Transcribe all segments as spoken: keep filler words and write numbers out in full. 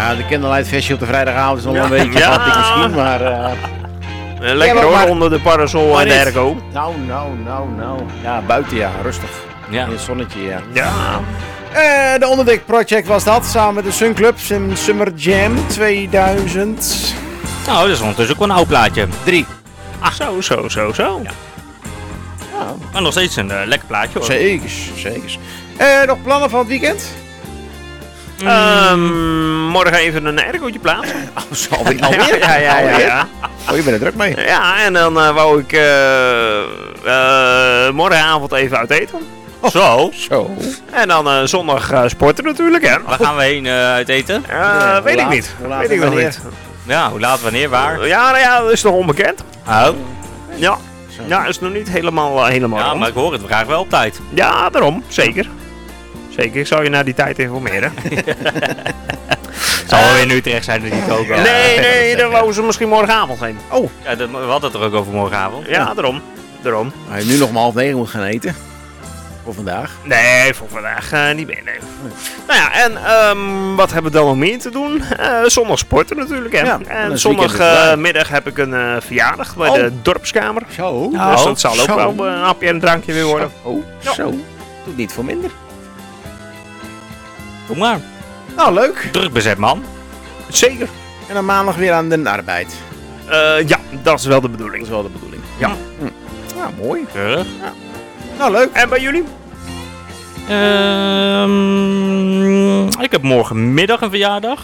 Ja, de candlelightfestje op de vrijdagavond is nog Ja. een beetje Ja. wat ik misschien, maar... Uh, Uh, lekker Ja, hoor, maar- onder de parasol maar en de dit- airco. Nou, nou, nou, nou. Ja, buiten ja, rustig. Ja. In het zonnetje, ja. Ja. Eh, de Onderdek Project was dat, samen met de Sun Club, Sim Summer Jam tweeduizend Nou, dat is ondertussen ook wel een oud plaatje. drie. Ah, zo, zo, zo, zo. Ja. Ja, Maar nog steeds een uh, lekker plaatje hoor. zeker, zeker. Eh, nog plannen van het weekend? Um, morgen even een aircootje plaatsen. Oh, zo alweer? alweer? Ja, ja, ja. ja. Oh, je bent er druk mee. Ja, en dan uh, wou ik uh, uh, morgenavond even uit eten. Zo. Zo. En dan uh, zondag uh, sporten natuurlijk, hè. Waar gaan we heen uh, uit eten? Uh, Ja, weet hoe ik laat? niet. Hoe laat Weet en ik nog wanneer? niet. Ja, hoe laat, wanneer, waar? Ja, nou ja, dat is nog onbekend. Oh. Ja, ja is nog niet helemaal, uh, helemaal Ja, rond. maar ik hoor het graag wel op tijd. Ja, daarom. Zeker. Zeker. Ik zal je na die tijd informeren. Het zal wel weer nu terecht zijn dat die ook wel. Nee, nee, dan wouden ze misschien morgenavond heen. Oh, Ja, dat, we hadden het er ook over morgenavond. Ja, daarom. Daarom. hij heeft nu nog om half negen moet gaan eten. Voor vandaag. Nee, voor vandaag uh, niet meer, nee. Nou ja, en um, wat hebben we dan nog meer te doen? Uh, zondag sporten natuurlijk, hè. Ja, en en het weekend is zondagmiddag heb ik een uh, verjaardag bij Oh. de dorpskamer. Zo. Ja. Dus Oh, dat zal ook zo. wel een hapje en een drankje weer worden. Oh, Ja. zo. Doet niet voor minder. Doe maar. Nou, leuk. Druk bezet man. Zeker. En dan maandag weer aan de arbeid. Uh, ja, dat is wel de Dat bedoeling. is wel de bedoeling. Ja. Hm. Nou, mooi. Keurig. Nou, leuk. En bij jullie? Ehm, ik heb morgenmiddag een verjaardag.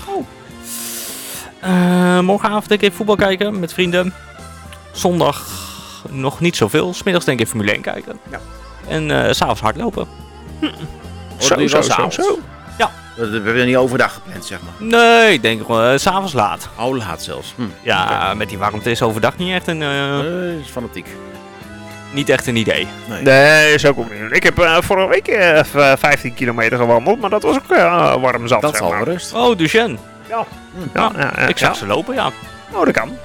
Uh, morgenavond denk ik even voetbal kijken met vrienden. Zondag nog niet zoveel. 's Middags denk ik Formule één kijken. Ja. En uh, 's avonds hardlopen. Zo, zo, zo, zo, zo. Ja. We we hebben niet overdag gepland, zeg maar. Nee, ik denk gewoon uh, 's avonds laat. Oh, laat zelfs. Hm. Ja, met die warmte is overdag niet echt een, uh, Eh, is fanatiek. niet echt een idee. Nee. Nee, is ook niet. Ik heb uh, vorige week uh, vijftien kilometer gewandeld, maar dat was ook uh, warm zat. Dat zeg zal maar. wel rust. Oh, Duchenne. Ja. Hm. Ja, ja, ja, Ik zag ja. ze lopen, ja. Oh, dat kan.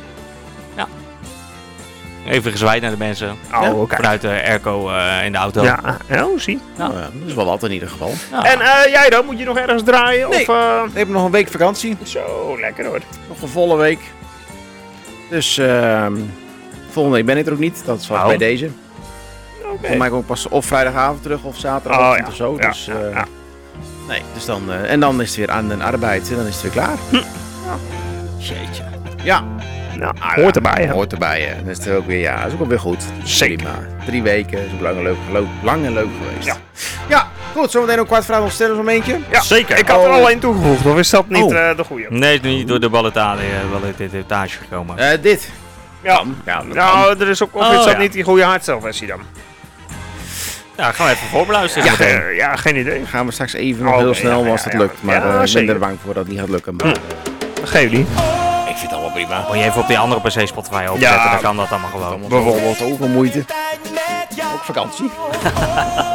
Even gezwaaid naar de mensen. Oh, Ja. oké. Vanuit de airco uh, in de auto. Ja, ja, oh, zie. Ja. Nou ja, dat is wel wat in ieder geval. Ja. En uh, jij dan? Moet je nog ergens draaien? Nee. Of, uh... Ik heb nog een week vakantie. Zo, lekker hoor. Nog een volle week. Dus ehm volgende week ben ik er ook niet. Dat is wat Oh. bij deze. Oké. Voor mij kom ik pas of vrijdagavond terug of zaterdagochtend Oh, ja. of zo. Ja, Dus, ja, eh, ja. Nee, dus dan, eh, en dan is het weer aan de arbeid en dan is het weer klaar. Jeetje. Ja, Nou, hoort erbij, hè? hoort erbij. Hè. Dan is het ook weer, ja, dat is ook wel weer goed. Zeker. Prima. Drie weken is ook lang en leuk, leuk, lang en leuk geweest. Ja. Ja, goed. Zometeen ook kwart voor nog stellen zo'n eentje. Ja, Zeker. Ik had er Oh. al één toegevoegd, of is dat niet Oh. uh, de goede? Nee, het is niet door de ballotage gekomen. Eh, dit. Ja. Ja, dat kan. Nou, er is ook, of Oh, is dat ja. niet die goede hardstyle-versie dan? Ja, gaan we even voorbeluisteren. Ja, meteen. uh, ja, geen idee. Gaan we straks even nog Oh, heel oké, snel ja, als ja, het ja. lukt. Maar Ja, eh, zeker. minder bang voor dat het niet gaat lukken. Maar Dat geeft niet. ik vind het allemaal prima. Moet je even op die andere P C Spotify openzetten, Ja. dan kan dat allemaal gewoon. Allemaal bijvoorbeeld over moeite. Ook vakantie.